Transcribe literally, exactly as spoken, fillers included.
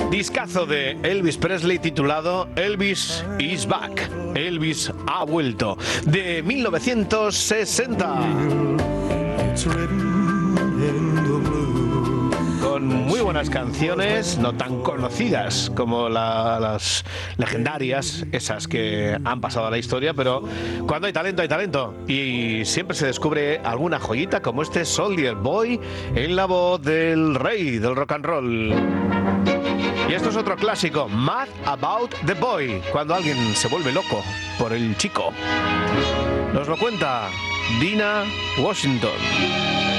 Discazo de Elvis Presley titulado Elvis is Back. Elvis ha vuelto, de mil novecientos sesenta. Con muy buenas canciones, no tan conocidas como la, las legendarias, esas que han pasado a la historia, pero cuando hay talento, hay talento. Y siempre se descubre alguna joyita como este Soldier Boy en la voz del rey del rock and roll. Y esto es otro clásico, Mad About the Boy, cuando alguien se vuelve loco por el chico. Nos lo cuenta Dinah Washington.